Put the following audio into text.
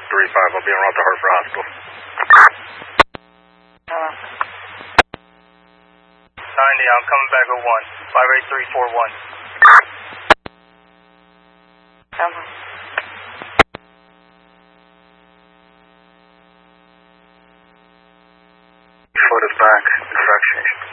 535. I'll be en route to Hartford Hospital. 90, I'm coming back at 1. 58341. Foot is back. Track change.